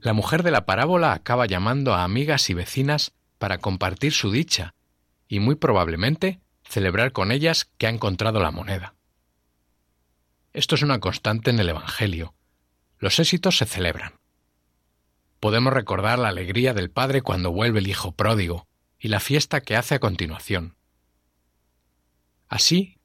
La mujer de la parábola acaba llamando a amigas y vecinas para compartir su dicha y muy probablemente celebrar con ellas que ha encontrado la moneda. Esto es una constante en el Evangelio. Los éxitos se celebran. Podemos recordar la alegría del padre cuando vuelve el hijo pródigo y la fiesta que hace a continuación. Así